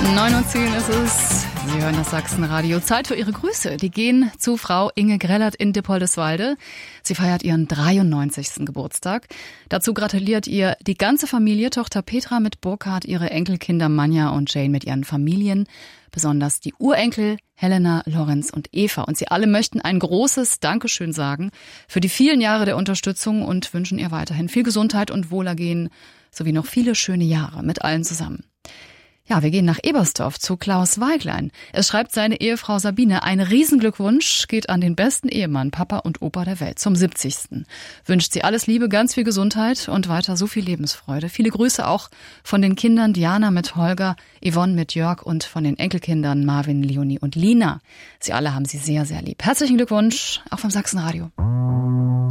9:10 Uhr ist es. Sie hören das Sachsenradio. Zeit für Ihre Grüße. Die gehen zu Frau Inge Grellert in Dippoldiswalde. Sie feiert ihren 93. Geburtstag. Dazu gratuliert ihr die ganze Familie, Tochter Petra mit Burkhard, ihre Enkelkinder Manja und Jane mit ihren Familien, besonders die Urenkel Helena, Lorenz und Eva. Und sie alle möchten ein großes Dankeschön sagen für die vielen Jahre der Unterstützung und wünschen ihr weiterhin viel Gesundheit und Wohlergehen sowie noch viele schöne Jahre mit allen zusammen. Ja, wir gehen nach Ebersdorf zu Klaus Weiglein. Es schreibt seine Ehefrau Sabine: Ein Riesenglückwunsch geht an den besten Ehemann, Papa und Opa der Welt zum 70. Wünscht sie alles Liebe, ganz viel Gesundheit und weiter so viel Lebensfreude. Viele Grüße auch von den Kindern Diana mit Holger, Yvonne mit Jörg und von den Enkelkindern Marvin, Leonie und Lina. Sie alle haben sie sehr, sehr lieb. Herzlichen Glückwunsch, auch vom Sachsenradio.